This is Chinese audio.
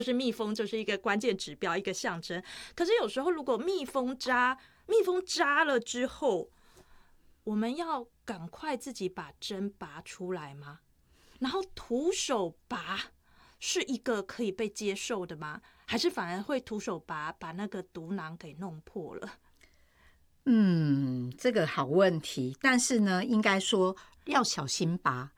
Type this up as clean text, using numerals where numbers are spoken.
就是蜜蜂就是一个关键指标，一个象征。可是有时候如果蜜蜂扎了之后，我们要赶快自己把针拔出来吗？然后徒手拔是一个可以被接受的吗？还是反而会徒手拔把那个毒囊给弄破了？ 这个好问题，但是呢，应该说要小心拔，